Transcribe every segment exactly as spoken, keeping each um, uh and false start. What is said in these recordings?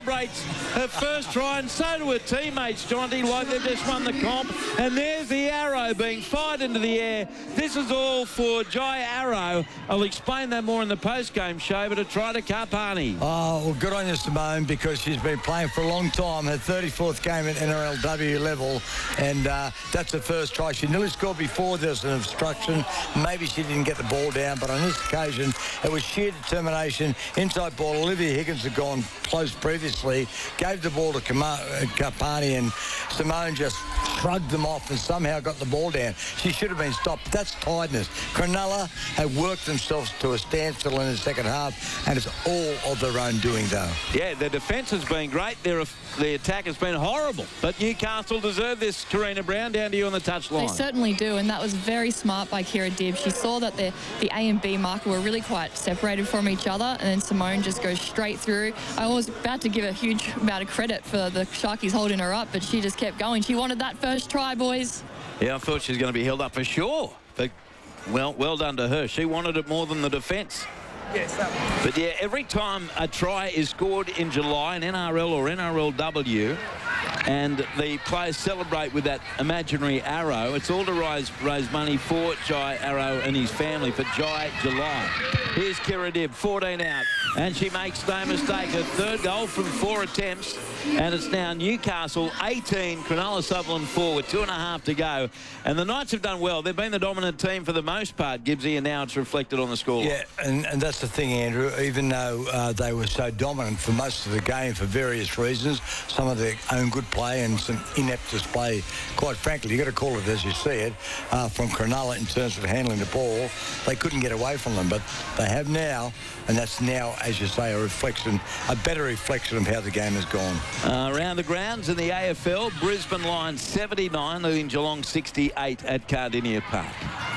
Celebrates her first try, and so do her teammates, Jonty, like they've just won the comp. And there's the arrow being fired into the air. This is all for Jai Arrow. I'll explain that more in the post-game show, but a try to Karpani. Oh, well, good on you, Simone, because she's been playing for a long time, her thirty-fourth game at N R L W level, and uh, that's her first try. She nearly scored before there was an obstruction. Maybe she didn't get the ball down, but on this occasion, it was sheer determination. Inside ball, Olivia Higgins had gone close previously, gave the ball to Karpani, and Simone just shrugged them off and somehow got the ball down. She should have been stopped. That's tiredness. Cronulla have worked themselves to a standstill in the second half, and it's all of their own doing, though. Yeah, their defence has been great. Their, the attack has been horrible. But Newcastle deserve this, Karina Brown. Down to you on the touchline. They certainly do, and that was very smart by Kira Dibb. She saw that the, the A and B marker were really quite separated from each other, and then Simone just goes straight through. I was about to give a huge amount of credit for the Sharkies holding her up, but she just kept going. She wanted that first try, boys. Yeah, I thought she was going to be held up for sure. But, well, well done to her. She wanted it more than the defence. Yes, that one. But, yeah, every time a try is scored in July in N R L or N R L W, and the players celebrate with that imaginary arrow, it's all to raise, raise money for Jai Arrow and his family for Jai July. Here's Kira Dibb, fourteen out, and she makes no mistake. Her third goal from four attempts, and it's now Newcastle eighteen, Cronulla Sutherland four with two and a half to go. And the Knights have done well. They've been the dominant team for the most part, Gibbsy, and now it's reflected on the score. Yeah, and, and that's the thing, Andrew. Even though uh, they were so dominant for most of the game for various reasons, some of their own good play and some inept display, quite frankly, you've got to call it as you see it, uh, from Cronulla in terms of handling the ball, they couldn't get away from them, but they have now, and that's now, as you say, a reflection, a better reflection of how the game has gone. Uh, around the grounds in the A F L, Brisbane line seventy-nine, leading Geelong sixty-eight at Cardinia Park.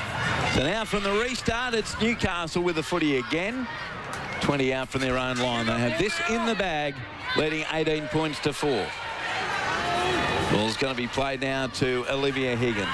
So now from the restart, it's Newcastle with the footy again. twenty out from their own line. They have this in the bag, leading eighteen points to four. Ball's going to be played now to Olivia Higgins.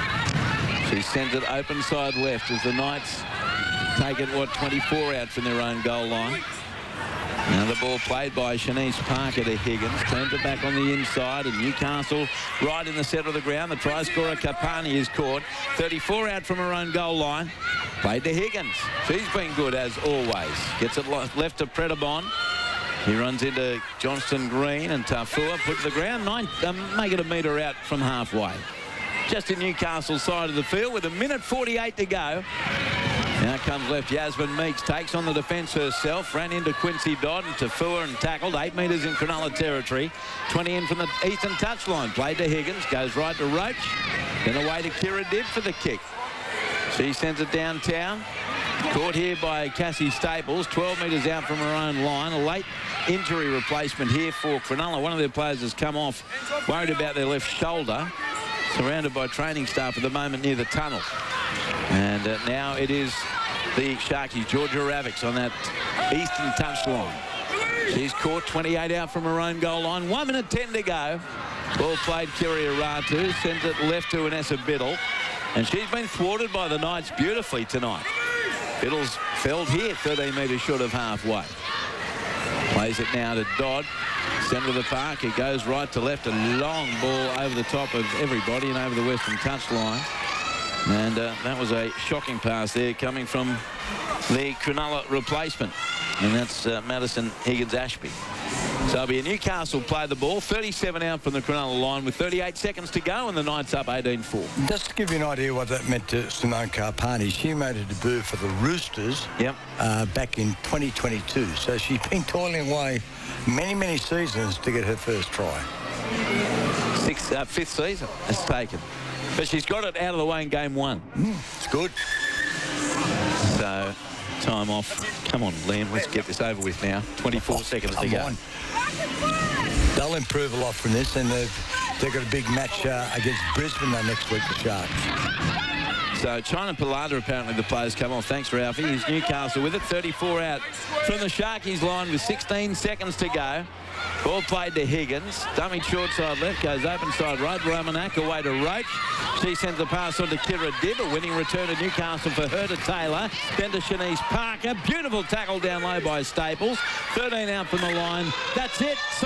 She sends it open side left as the Knights take it, what, twenty-four out from their own goal line. Now the ball played by Shanice Parker to Higgins. Turns it back on the inside, and Newcastle right in the centre of the ground. The try scorer Karpani is caught. thirty-four out from her own goal line. Played to Higgins. She's been good as always. Gets it left to Predabon. He runs into Johnston Green, and Tafua put to the ground. Nine, um, make it a metre out from halfway. Just in Newcastle side of the field with a minute forty-eight to go. Now comes left Yasmin Meeks, takes on the defence herself, ran into Quincy Dodd and Tafua and tackled, eight metres in Cronulla territory. twenty in from the eastern touchline, played to Higgins, goes right to Roach, then away to Kira Dibb for the kick. She sends it downtown, caught here by Cassie Staples, twelve metres out from her own line. A late injury replacement here for Cronulla. One of their players has come off, worried about their left shoulder, surrounded by training staff at the moment near the tunnel. And uh, now it is the Sharkies, Georgia Ravix on that eastern touchline. She's caught, twenty-eight out from her own goal line. One minute ten to go. Ball played Kiria Ratu, sends it left to Vanessa Biddle. And she's been thwarted by the Knights beautifully tonight. Biddle's felled here, thirteen metres short of halfway. Plays it now to Dodd, centre of the park. It goes right to left, a long ball over the top of everybody and over the western touchline. And uh, that was a shocking pass there coming from the Cronulla replacement. And that's uh, Madison Higgins-Ashby. So it'll be a Newcastle play the ball. thirty-seven out from the Cronulla line with thirty-eight seconds to go, and the Knights up eighteen four. Just to give you an idea what that meant to Simone Karpani, she made a debut for the Roosters yep. uh, back in twenty twenty-two. So she's been toiling away many, many seasons to get her first try. Sixth, uh, fifth season it's taken. But she's got it out of the way in game one. Mm, it's good. So, time off. Come on, Liam, let's get this over with now. twenty-four oh, seconds to go. On. They'll improve a lot from this, and they've, they've got a big match uh, against Brisbane next week, the Sharks. So, China Palada, apparently the players come off. Thanks, Ralphie. Here's Newcastle with it. thirty-four out from the Sharkies line with sixteen seconds to go. Ball played to Higgins. Dummy short side left, goes open side right. Romanak away to Roach. She sends the pass on to Kira Dibb. A winning return to Newcastle for her to Taylor. Then to Shanice Parker. Beautiful tackle down low by Staples. thirteen out from the line. That's it.